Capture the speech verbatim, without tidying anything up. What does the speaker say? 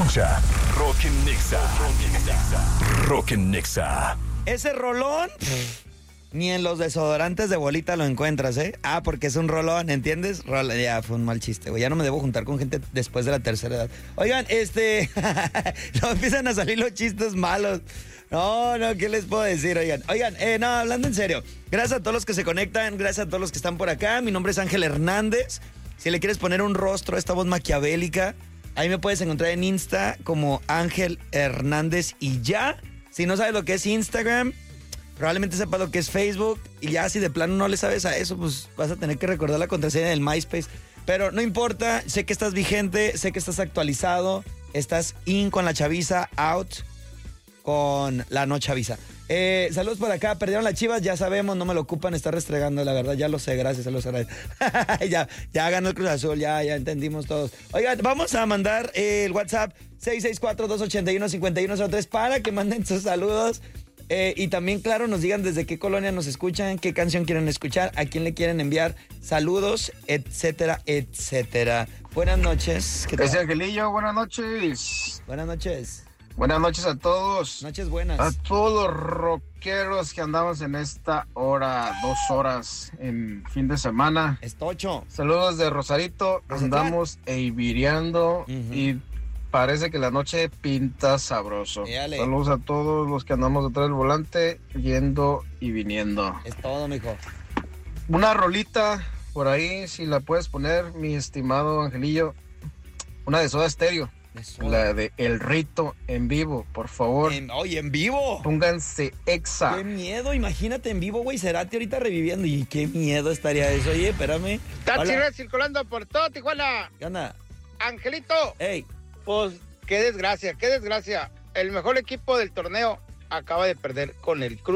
escucha Rock en Nexa. Rock en Nexa. Ese rolón, ni en los desodorantes de bolita lo encuentras, ¿eh? Ah, porque es un rolón, ¿entiendes? Rol- ya, fue un mal chiste, güey. Ya no me debo juntar con gente después de la tercera edad. Oigan, este... no empiezan a salir los chistes malos. No, no, ¿qué les puedo decir? Oigan, oigan, eh, no, hablando en serio. Gracias a todos los que se conectan, gracias a todos los que están por acá. Mi nombre es Ángel Hernández. Si le quieres poner un rostro a esta voz maquiavélica, ahí me puedes encontrar en Insta como Ángel Hernández y ya. Si no sabes lo que es Instagram, probablemente sepas lo que es Facebook. Y ya si de plano no le sabes a eso, pues vas a tener que recordar la contraseña del MySpace. Pero no importa, sé que estás vigente, sé que estás actualizado, estás in con la chaviza, out con la no chaviza. Eh, saludos por acá, perdieron las Chivas, ya sabemos, no me lo ocupan, está restregando, la verdad, ya lo sé, gracias, se los agradezco. ya, ya ganó el Cruz Azul, ya, ya entendimos todos. Oigan, vamos a mandar eh, el WhatsApp seis seis cuatro, dos ocho uno, cinco uno cero tres para que manden sus saludos. Eh, y también, claro, nos digan desde qué colonia nos escuchan, qué canción quieren escuchar, a quién le quieren enviar saludos, etcétera, etcétera. Buenas noches. ¿Qué tal? Ese Angelillo, buenas noches. Buenas noches. Buenas noches a todos. Noches buenas. A todos los rockeros que andamos en esta hora, dos horas en fin de semana. Estocho. Saludos de Rosarito. Rosatlán. Andamos eivireando Ujú. y parece que la noche pinta sabroso. Éale. Saludos a todos los que andamos detrás del volante, yendo y viniendo. Es todo, mijo. Una rolita por ahí, si la puedes poner, mi estimado Angelillo. Una de Soda Stereo. Eso. La de El Rito en vivo, por favor. En- oye, en vivo. Pónganse exa. Qué miedo, imagínate en vivo, güey, Cerati ahorita reviviendo. Y qué miedo estaría eso. Oye, espérame. Taxi Hola. Red circulando por todo Tijuana. ¿Qué onda? Angelito, Ey, pues qué desgracia, qué desgracia. El mejor equipo del torneo acaba de perder con el Cruz.